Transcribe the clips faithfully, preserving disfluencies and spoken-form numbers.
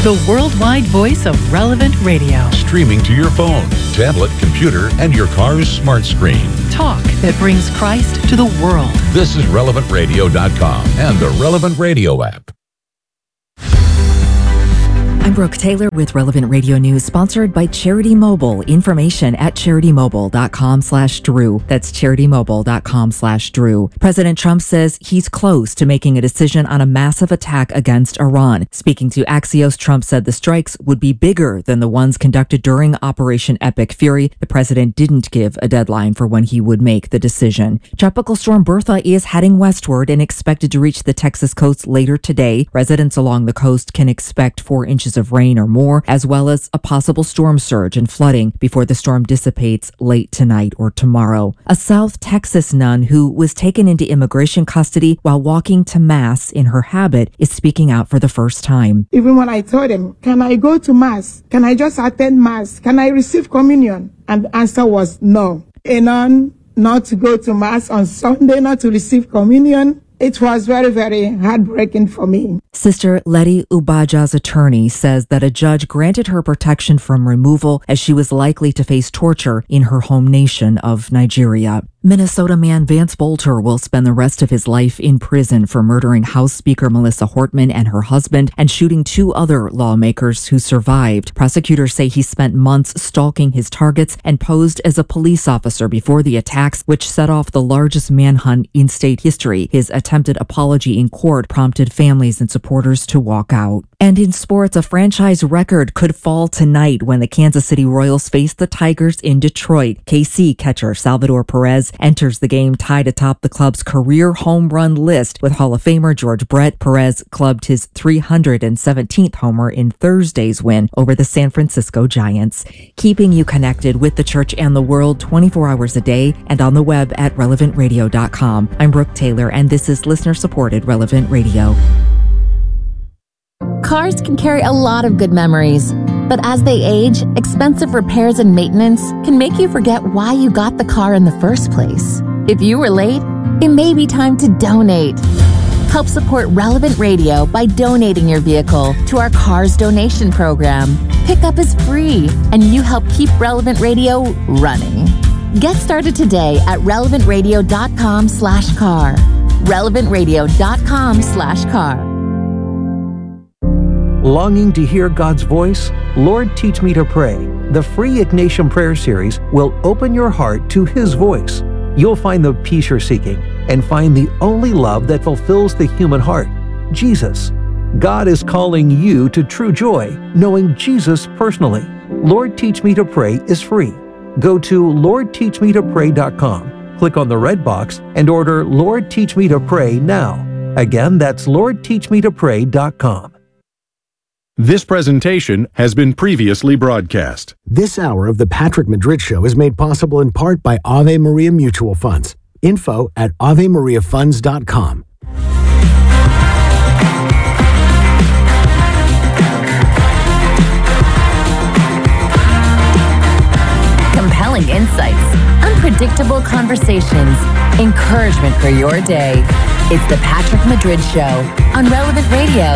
the worldwide voice of Relevant Radio. Streaming to your phone, tablet, computer, and your car's smart screen. Talk that brings Christ to the world. This is relevant radio dot com and the Relevant Radio app. I'm Brooke Taylor with Relevant Radio News, sponsored by Charity Mobile. Information at charitymobile.com slash Drew. That's charitymobile.com slash Drew. President Trump says he's close to making a decision on a massive attack against Iran. Speaking to Axios, Trump said the strikes would be bigger than the ones conducted during Operation Epic Fury. The president didn't give a deadline for when he would make the decision. Tropical storm Bertha is heading westward and expected to reach the Texas coast later today. Residents along the coast can expect four inches of rain or more, as well as a possible storm surge and flooding before the storm dissipates late tonight or tomorrow. A South Texas nun who was taken into immigration custody while walking to Mass in her habit is speaking out for the first time. Even when I told him, can I go to Mass? Can I just attend Mass? Can I receive communion? And the answer was no. A nun not to go to Mass on Sunday, not to receive communion. It was very, very heartbreaking for me. Sister Letty Ubaja's attorney says that a judge granted her protection from removal as she was likely to face torture in her home nation of Nigeria. Minnesota man Vance Bolter will spend the rest of his life in prison for murdering House Speaker Melissa Hortman and her husband and shooting two other lawmakers who survived. Prosecutors say he spent months stalking his targets and posed as a police officer before the attacks, which set off the largest manhunt in state history. His attempted apology in court prompted families and supporters to walk out. And in sports, a franchise record could fall tonight when the Kansas City Royals face the Tigers in Detroit. K C catcher Salvador Perez enters the game tied atop the club's career home run list with Hall of Famer George Brett. Perez clubbed his three hundred seventeenth homer in Thursday's win over the San Francisco Giants. Keeping you connected with the church and the world twenty-four hours a day and on the web at relevant radio dot com. I'm Brooke Taylor, and this is listener-supported Relevant Radio. Cars can carry a lot of good memories, but as they age, expensive repairs and maintenance can make you forget why you got the car in the first place. If you were late, it may be time to donate. Help support Relevant Radio by donating your vehicle to our Cars Donation Program. Pickup is free, and you help keep Relevant Radio running. Get started today at relevant radio dot com slash car. relevant radio dot com slash car. Longing to hear God's voice? Lord, Teach Me to Pray. The free Ignatian Prayer Series will open your heart to His voice. You'll find the peace you're seeking and find the only love that fulfills the human heart, Jesus. God is calling you to true joy, knowing Jesus personally. Lord, Teach Me to Pray is free. Go to lord teach me to pray dot com, click on the red box, and order Lord, Teach Me to Pray now. Again, that's lord teach me to pray dot com. This presentation has been previously broadcast. This hour of the Patrick Madrid Show is made possible in part by Ave Maria Mutual Funds. Info at ave maria funds dot com. Compelling insights, unpredictable conversations, encouragement for your day. It's the Patrick Madrid Show on Relevant Radio.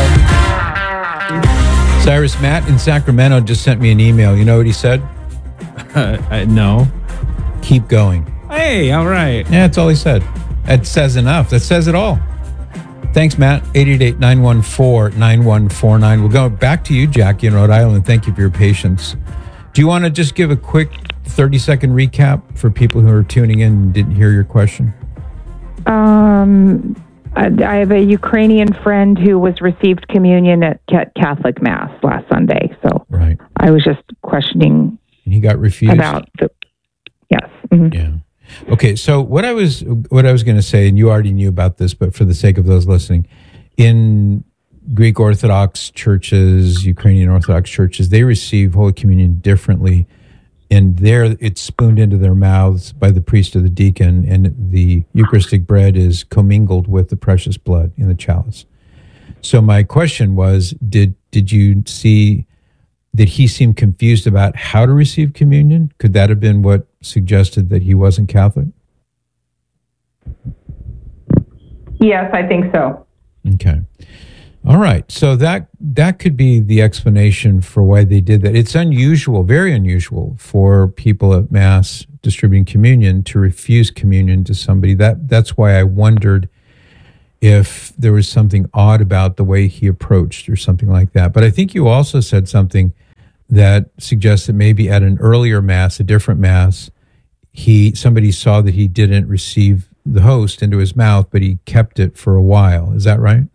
Cyrus Matt in Sacramento just sent me an email. You know what he said? Uh, uh, no. Keep going. Hey, all right. Yeah, that's all he said. That says enough. That says it all. Thanks, Matt. eight eight eight, nine one four, nine one four nine. We'll go back to you, Jackie, in Rhode Island. Thank you for your patience. Do you want to just give a quick thirty-second recap for people who are tuning in and didn't hear your question? Um... I have a Ukrainian friend who was received communion at Catholic Mass last Sunday. So right. I was just questioning. And he got refused? About the, yes. Mm-hmm. Yeah. Okay. So what I was, what I was going to say, and you already knew about this, but for the sake of those listening, in Greek Orthodox churches, Ukrainian Orthodox churches, they receive Holy Communion differently. And there it's spooned into their mouths by the priest or the deacon, and the Eucharistic bread is commingled with the precious blood in the chalice. So my question was, did did you see, did he seem confused about how to receive communion? Could that have been what suggested that he wasn't Catholic? Yes, I think so. Okay. All right. So that that could be the explanation for why they did that. It's unusual, very unusual for people at Mass distributing communion to refuse communion to somebody. That that's why I wondered if there was something odd about the way he approached or something like that. But I think you also said something that suggests that maybe at an earlier Mass, a different Mass, he somebody saw that he didn't receive the host into his mouth, but he kept it for a while. Is that right?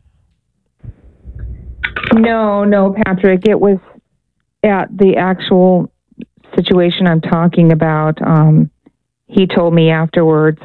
No, no, Patrick. It was at the actual situation I'm talking about. Um, he told me afterwards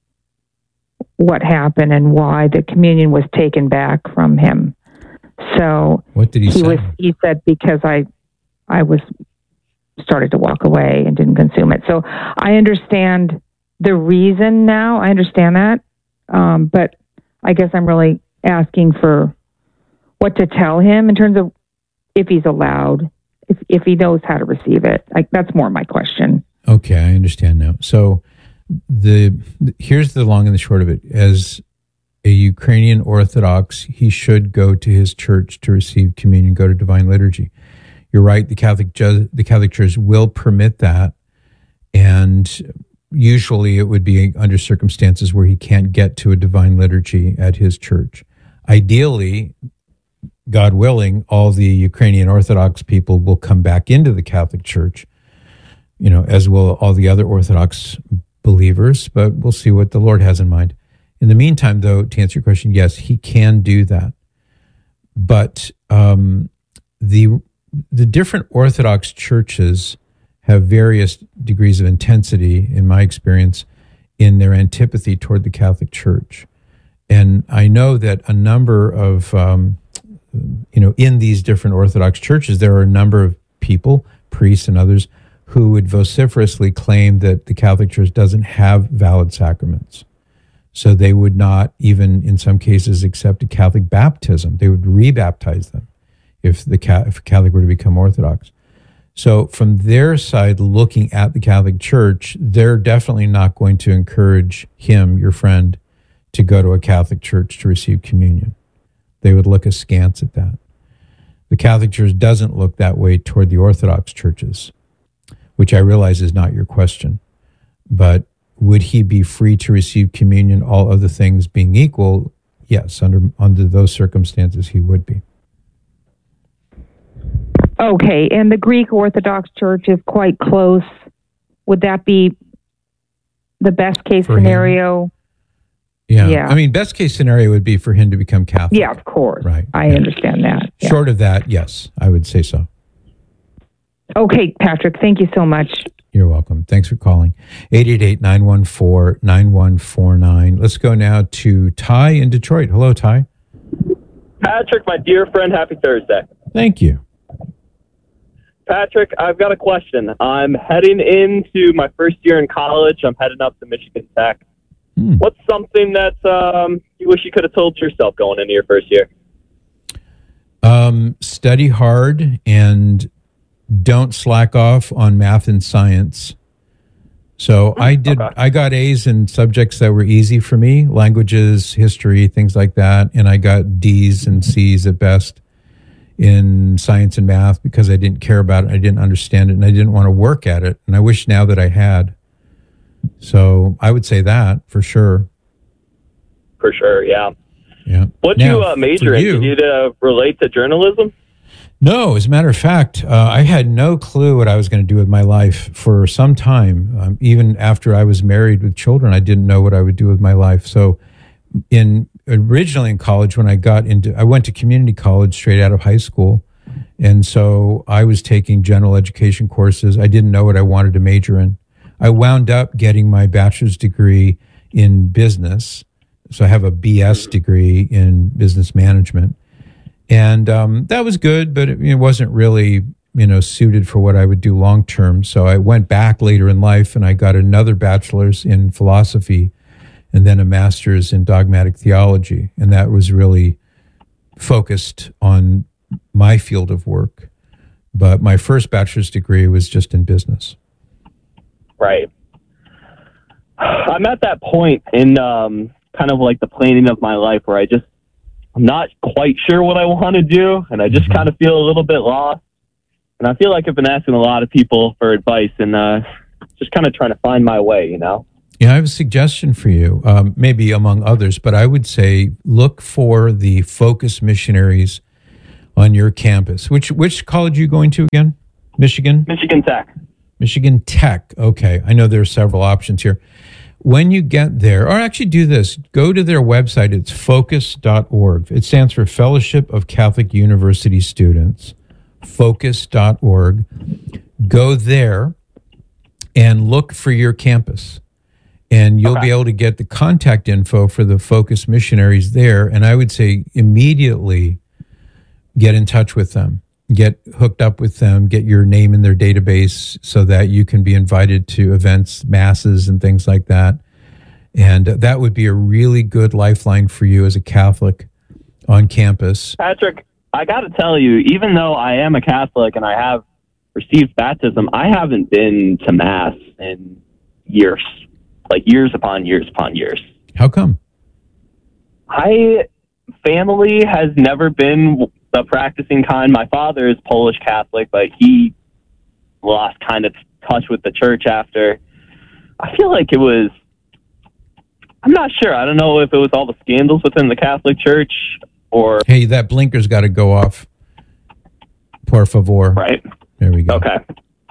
what happened and why the communion was taken back from him. So what did he, he say? Was, he said because I, I was started to walk away and didn't consume it. So I understand the reason now. I understand that, um, but I guess I'm really asking for what to tell him in terms of if he's allowed, if if he knows how to receive it. Like that's more my question. Okay, I understand now. So the here's the long and the short of it. As a Ukrainian Orthodox, he should go to his church to receive communion, go to divine liturgy. You're right. The Catholic ju- the Catholic Church will permit that, and usually it would be under circumstances where he can't get to a divine liturgy at his church. Ideally, God willing, all the Ukrainian Orthodox people will come back into the Catholic Church, you know, as will all the other Orthodox believers, but we'll see what the Lord has in mind. In the meantime, though, to answer your question, yes, he can do that. But um, the the different Orthodox churches have various degrees of intensity, in my experience, in their antipathy toward the Catholic Church. And I know that a number of um, you know, in these different Orthodox churches, there are a number of people, priests and others, who would vociferously claim that the Catholic Church doesn't have valid sacraments. So they would not even, in some cases, accept a Catholic baptism. They would rebaptize them if the if a Catholic were to become Orthodox. So from their side, looking at the Catholic Church, they're definitely not going to encourage him, your friend, to go to a Catholic church to receive communion. They would look askance at that. The Catholic Church doesn't look that way toward the Orthodox churches, which I realize is not your question. But would he be free to receive communion, all other things being equal? Yes, under under those circumstances, he would be. Okay, and the Greek Orthodox Church is quite close. Would that be the best case For scenario? Him? Yeah. yeah. I mean, best case scenario would be for him to become Catholic. Yeah, of course. Right. I yeah. understand that. Yeah. Short of that, yes, I would say so. Okay, Patrick, thank you so much. You're welcome. Thanks for calling. eight eight eight, nine one four, nine one four nine. Let's go now to Ty in Detroit. Hello, Ty. Patrick, my dear friend, happy Thursday. Thank you. Patrick, I've got a question. I'm heading into my first year in college. I'm heading up to Michigan Tech. Hmm. What's something that um, you wish you could have told yourself going into your first year? Um, study hard and don't slack off on math and science. So I did, okay. I got A's in subjects that were easy for me, languages, history, things like that. And I got D's and C's at best in science and math because I didn't care about it. I didn't understand it and I didn't want to work at it. And I wish now that I had. So I would say that for sure. For sure, yeah. Yeah. What do you uh, major in? Did you uh, relate to journalism? No, as a matter of fact, uh, I had no clue what I was going to do with my life for some time. Um, even after I was married with children, I didn't know what I would do with my life. So in originally in college, when I got into, I went to community college straight out of high school. And so I was taking general education courses. I didn't know what I wanted to major in. I wound up getting my bachelor's degree in business. So I have a B S degree in business management. And um, that was good, but it, it wasn't really, you know, suited for what I would do long term. So I went back later in life and I got another bachelor's in philosophy and then a master's in dogmatic theology. And that was really focused on my field of work. But my first bachelor's degree was just in business. Right. I'm at that point in um, kind of like the planning of my life where I just, I'm not quite sure what I want to do, and I just kind of feel a little bit lost. And I feel like I've been asking a lot of people for advice and uh, just kind of trying to find my way, you know? Yeah, I have a suggestion for you, um, maybe among others, but I would say look for the Focus missionaries on your campus. Which which college are you going to again? Michigan? Michigan Tech. Michigan Tech. Okay. I know there are several options here. When you get there, or actually do this, go to their website. It's focus dot org. It stands for Fellowship of Catholic University Students. focus dot org. Go there and look for your campus. And you'll okay. be able to get the contact info for the Focus missionaries there. And I would say immediately get in touch with them, get hooked up with them, get your name in their database so that you can be invited to events, masses, and things like that. And that would be a really good lifeline for you as a Catholic on campus. Patrick, I got to tell you, even though I am a Catholic and I have received baptism, I haven't been to Mass in years. Like years upon years upon years. How come? I family has never been the practicing kind. My father is Polish Catholic, but he lost kind of touch with the church after. I feel like it was, I'm not sure. I don't know if it was all the scandals within the Catholic Church or... Hey, that blinker's got to go off. Por favor. Right. There we go. Okay.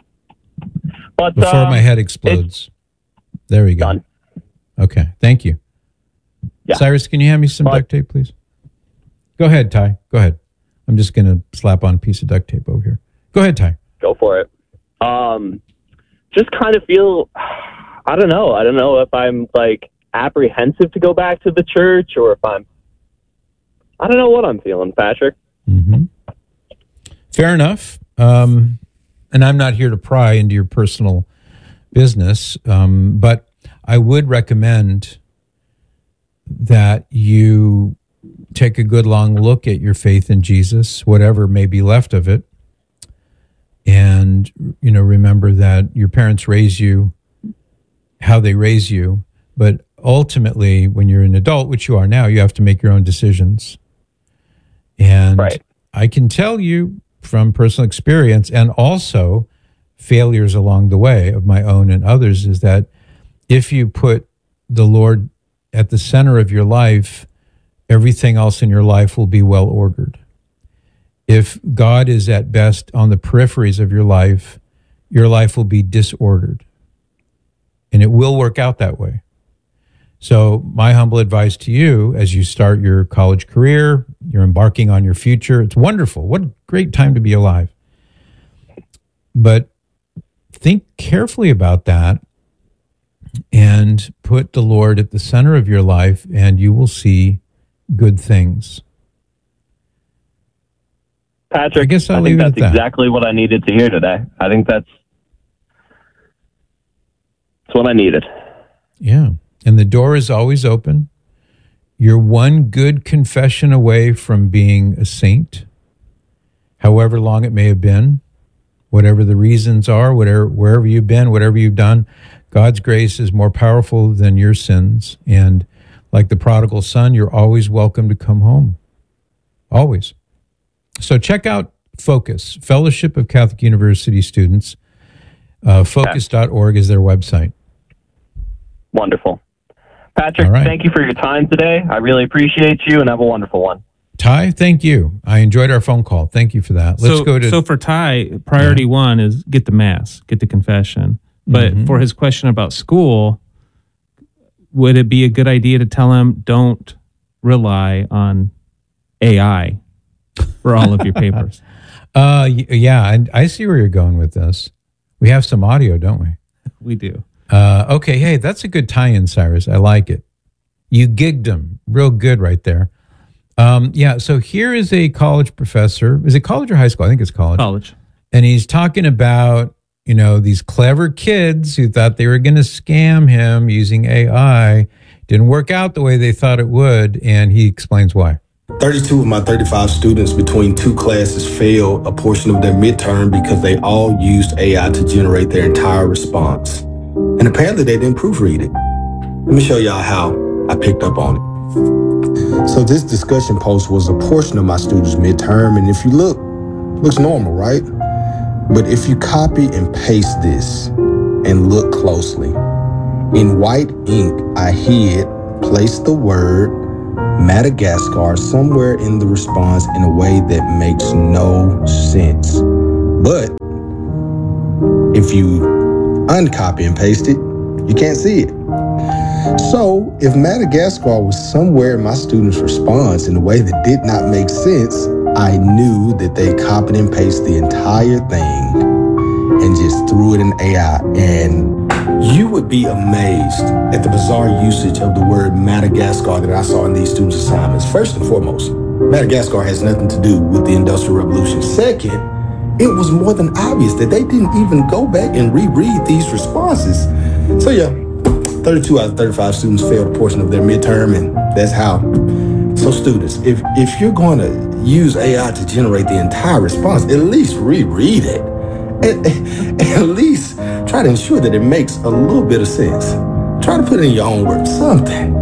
But Before um, my head explodes. There we go. Done. Okay, thank you. Yeah. Cyrus, can you hand me some but, duct tape, please? Go ahead, Ty. Go ahead. I'm just going to slap on a piece of duct tape over here. Go ahead, Ty. Go for it. Um, just kind of feel, I don't know. I don't know if I'm like apprehensive to go back to the church or if I'm, I don't know what I'm feeling, Patrick. Mm-hmm. Fair enough. Um, and I'm not here to pry into your personal business, um, but I would recommend that you take a good long look at your faith in Jesus, whatever may be left of it, and you know remember that your parents raise you how they raise you, but ultimately when you're an adult, which you are now, you have to make your own decisions. And right. I can tell you from personal experience and also failures along the way of my own and others is that if you put the Lord at the center of your life, everything else in your life will be well ordered. If God is at best on the peripheries of your life, your life will be disordered. And it will work out that way. So my humble advice to you as you start your college career, you're embarking on your future, it's wonderful. What a great time to be alive. But think carefully about that and put the Lord at the center of your life, and you will see good things. Patrick, I guess I'll I leave think it that's at that. exactly what I needed to hear today. I think that's, that's what I needed. Yeah. And the door is always open. You're one good confession away from being a saint, however long it may have been, whatever the reasons are, whatever, wherever you've been, whatever you've done. God's grace is more powerful than your sins. And like the prodigal son, you're always welcome to come home. Always. So check out Focus, Fellowship of Catholic University Students. Uh, focus dot org is their website. Wonderful. Patrick, right. Thank you for your time today. I really appreciate you, and have a wonderful one. Ty, thank you. I enjoyed our phone call. Thank you for that. Let's so, go to... So for Ty, priority yeah. one is get the Mass, get the confession. But mm-hmm. for his question about school, would it be a good idea to tell him don't rely on A I for all of your papers? Uh, yeah, I, I see where you're going with this. We have some audio, don't we? We do. Uh, okay, hey, that's a good tie-in, Cyrus. I like it. You gigged him real good right there. Um, yeah, so here is a college professor. Is it college or high school? I think it's college. College. And he's talking about, you know, these clever kids who thought they were going to scam him using A I. Didn't work out the way they thought it would, and he explains why. thirty-two of my thirty-five students between two classes failed a portion of their midterm because they all used A I to generate their entire response. And apparently they didn't proofread it. Let me show y'all how I picked up on it. So this discussion post was a portion of my students' midterm, and if you look, looks normal, right? But if you copy and paste this and look closely, in white ink, I hid, placed the word Madagascar somewhere in the response in a way that makes no sense. But if you uncopy and paste it, you can't see it. So if Madagascar was somewhere in my students' response in a way that did not make sense, I knew that they copied and pasted the entire thing and just threw it in A I. And you would be amazed at the bizarre usage of the word Madagascar that I saw in these students' assignments. First and foremost, Madagascar has nothing to do with the Industrial Revolution. Second, it was more than obvious that they didn't even go back and reread these responses. So yeah, thirty-two out of thirty-five students failed a portion of their midterm, and that's how. So students, if, if you're going to use A I to generate the entire response, at least reread it. At, at least try to ensure that it makes a little bit of sense. Try to put it in your own words, something.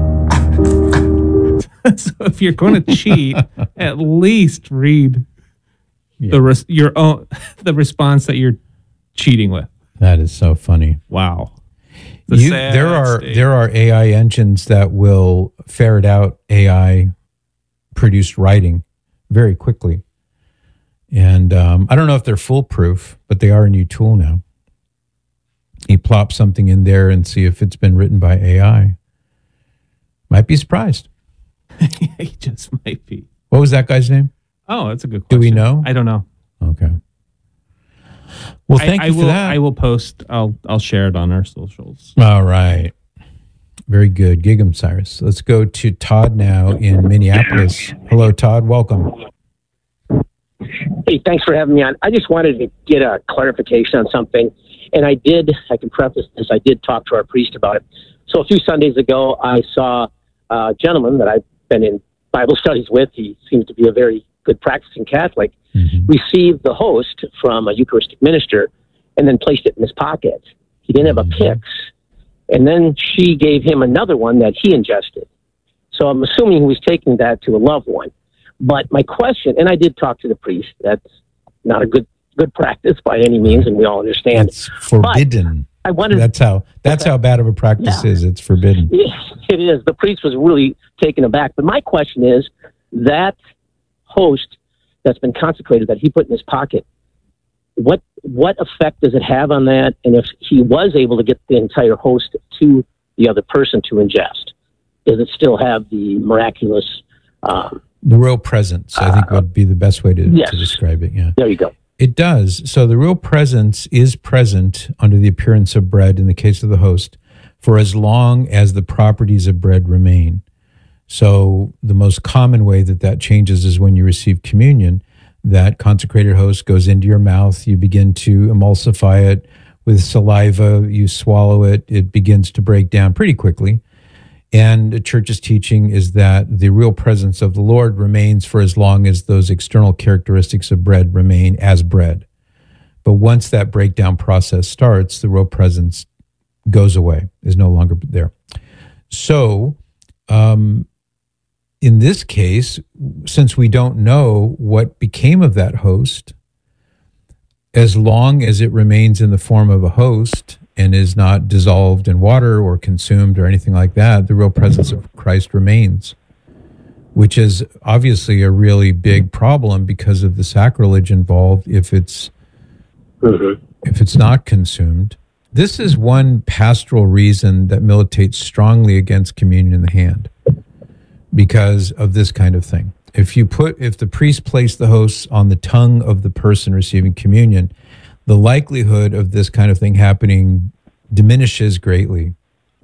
So if you're going to cheat, at least read yeah. the res- your own the response that you're cheating with. That is so funny. Wow. You, there are state. there are A I engines that will ferret out A I produced writing very quickly. And um, I don't know if they're foolproof, but they are a new tool now. You plop something in there and see if it's been written by A I. Might be surprised. He just might be. What was that guy's name? Oh, that's a good question. Do we know? I don't know. Okay. Well, thank I, you I for will, that. I will post. I'll I'll share it on our socials. All right. Very good. Gig 'em, Cyrus. Let's go to Todd now in Minneapolis. Hello, Todd. Welcome. Hey, thanks for having me on. I just wanted to get a clarification on something. And I did, I can preface this, I did talk to our priest about it. So a few Sundays ago, I saw a gentleman that I've been in Bible studies with. He seems to be a very good practicing Catholic. Mm-hmm. Received the host from a Eucharistic minister and then placed it in his pocket. He didn't have a P I X. And then she gave him another one that he ingested. So I'm assuming he was taking that to a loved one. But my question, and I did talk to the priest, that's not a good good practice by any means, and we all understand. It's forbidden. But I wanted, that's how that's how bad of a practice yeah. is. It's forbidden. Yes, it is. The priest was really taken aback. But my question is, that host that's been consecrated that he put in his pocket, what what effect does it have on that? And if he was able to get the entire host to the other person to ingest, does it still have the miraculous... Um, the real presence, I think, uh, would be the best way to, yes. to describe it. Yeah, there you go. It does. So the real presence is present under the appearance of bread in the case of the host for as long as the properties of bread remain. So the most common way that that changes is when you receive communion. That consecrated host goes into your mouth. You begin to emulsify it with saliva. You swallow it. It begins to break down pretty quickly. And the church's teaching is that the real presence of the Lord remains for as long as those external characteristics of bread remain as bread. But once that breakdown process starts, the real presence goes away, is no longer there. So, um, in this case, since we don't know what became of that host, as long as it remains in the form of a host and is not dissolved in water or consumed or anything like that, the real presence of Christ remains, which is obviously a really big problem because of the sacrilege involved if it's mm-hmm. if it's not consumed. This is one pastoral reason that militates strongly against communion in the hand, because of this kind of thing. If you put, if the priest placed the hosts on the tongue of the person receiving communion, the likelihood of this kind of thing happening diminishes greatly.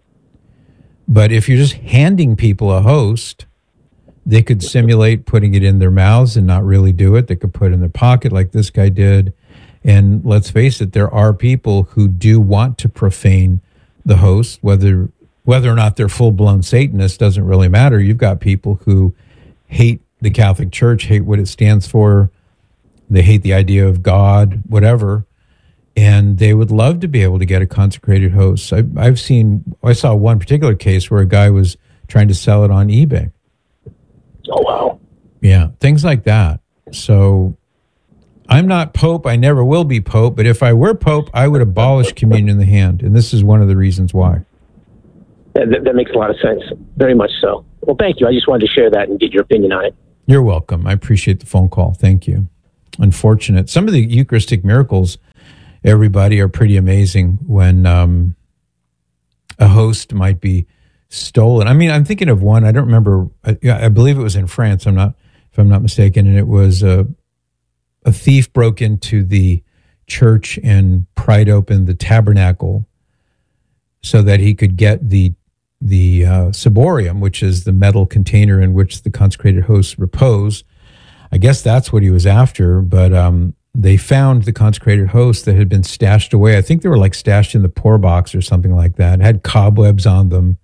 But if you're just handing people a host, they could simulate putting it in their mouths and not really do it. They could put it in their pocket like this guy did. And let's face it, there are people who do want to profane the host, whether whether or not they're full-blown Satanists doesn't really matter. You've got people who hate the Catholic Church, hate what it stands for. They hate the idea of God, whatever. And they would love to be able to get a consecrated host. I, I've seen, I saw one particular case where a guy was trying to sell it on eBay. Oh, wow. Yeah, things like that. So I'm not Pope. I never will be Pope. But if I were Pope, I would abolish communion in the hand. And this is one of the reasons why. That, that makes a lot of sense. Very much so. Well, thank you. I just wanted to share that and get your opinion on it. You're welcome. I appreciate the phone call. Thank you. Unfortunate. Some of the Eucharistic miracles, everybody, are pretty amazing when um, a host might be stolen. I mean, I'm thinking of one. I don't remember. I, I believe it was in France. I'm not, if I'm not mistaken. And it was a, a thief broke into the church and pried open the tabernacle so that he could get the the uh, ciborium, which is the metal container in which the consecrated hosts repose. I guess that's what he was after, but um, they found the consecrated hosts that had been stashed away. I think they were like stashed in the poor box or something like that. It had cobwebs on them.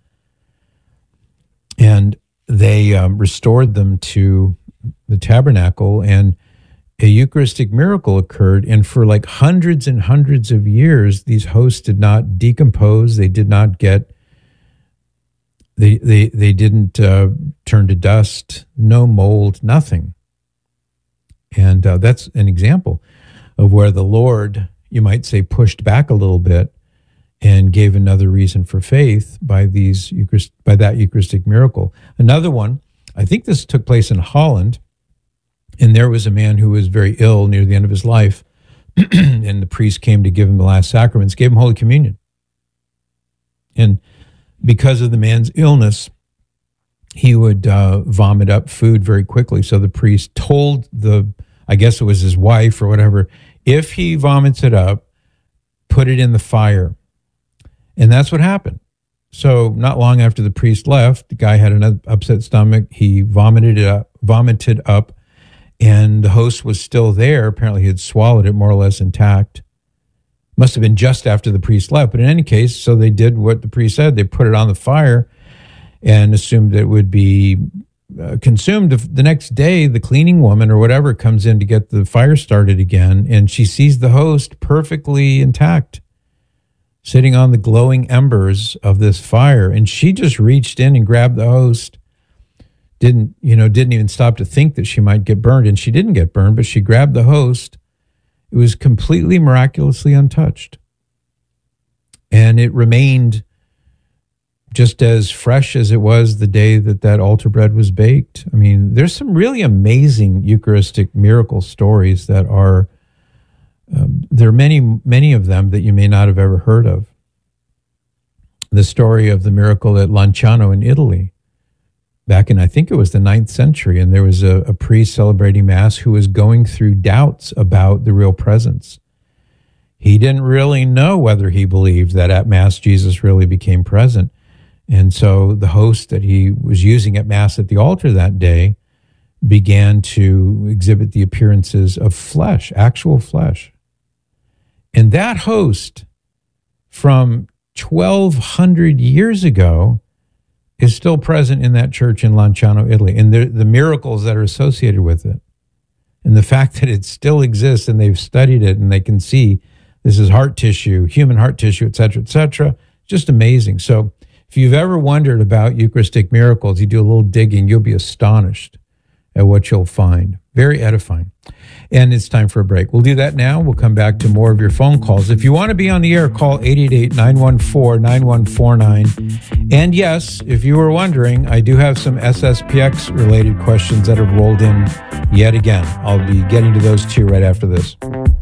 And they um, restored them to the tabernacle, and a Eucharistic miracle occurred. And for like hundreds and hundreds of years, these hosts did not decompose. They did not get They they they didn't uh, turn to dust, no mold, nothing. And uh, that's an example of where the Lord, you might say, pushed back a little bit and gave another reason for faith by these Eucharist, by that Eucharistic miracle. Another one, I think this took place in Holland, and there was a man who was very ill near the end of his life, and the priest came to give him the last sacraments, gave him Holy Communion. And because of the man's illness, he would uh, vomit up food very quickly. So the priest told the, I guess it was his wife or whatever, if he vomits it up, put it in the fire. And that's what happened. So not long after the priest left, the guy had an upset stomach. He vomited it up, vomited up, and the host was still there. Apparently he had swallowed it more or less intact. Must have been just after the priest left. But in any case, so they did what the priest said. They put it on the fire and assumed it would be uh, consumed. The next day, the cleaning woman or whatever comes in to get the fire started again, and she sees the host perfectly intact, sitting on the glowing embers of this fire. And she just reached in and grabbed the host. Didn't, you know, didn't even stop to think that she might get burned. And she didn't get burned, but she grabbed the host. It was completely miraculously untouched. And it remained just as fresh as it was the day that that altar bread was baked. I mean, there's some really amazing Eucharistic miracle stories that are, um, there are many, many of them that you may not have ever heard of. The story of the miracle at Lanciano in Italy, back in, I think it was the ninth century, and there was a, a priest celebrating Mass who was going through doubts about the real presence. He didn't really know whether he believed that at Mass Jesus really became present. And so the host that he was using at Mass at the altar that day began to exhibit the appearances of flesh, actual flesh. And that host from twelve hundred years ago is still present in that church in Lanciano, Italy, and the, the miracles that are associated with it. And the fact that it still exists and they've studied it and they can see this is heart tissue, human heart tissue, et cetera, et cetera, just amazing. So if you've ever wondered about Eucharistic miracles, you do a little digging, you'll be astonished at what you'll find. Very edifying. And it's time for a break. We'll do that now. We'll come back to more of your phone calls. If you want to be on the air, call eight eight eight, nine one four, nine one four nine. And yes, if you were wondering, I do have some S S P X-related questions that have rolled in yet again. I'll be getting to those too right after this.